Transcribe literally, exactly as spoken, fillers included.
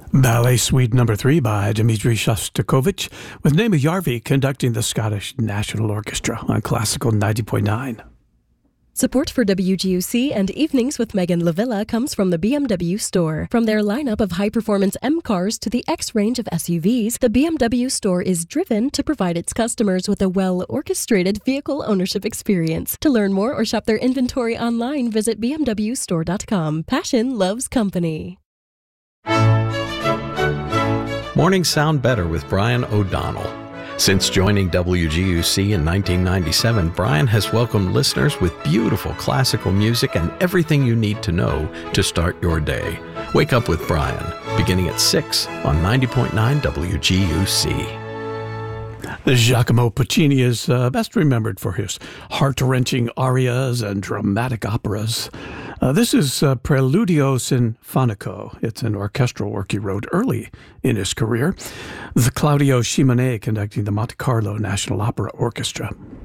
Ballet Suite Number Three by Dmitri Shostakovich, with Naima Yarvi conducting the Scottish National Orchestra on Classical ninety point nine. Support for W G U C and Evenings with Megan Lavilla comes from the B M W store. From their lineup of high-performance M cars to the X range of S U Vs, the B M W store is driven to provide its customers with a well-orchestrated vehicle ownership experience. To learn more or shop their inventory online, visit b m w store dot com. Passion loves company. Mornings sound better with Brian O'Donnell. Since joining W G U C in nineteen ninety-seven, Brian has welcomed listeners with beautiful classical music and everything you need to know to start your day. Wake up with Brian, beginning at six on ninety point nine W G U C. Giacomo Puccini is uh, best remembered for his heart-wrenching arias and dramatic operas. Uh, this is uh, Preludio Sinfonico. It's an orchestral work he wrote early in his career. The Claudio Simonet conducting the Monte Carlo National Opera Orchestra.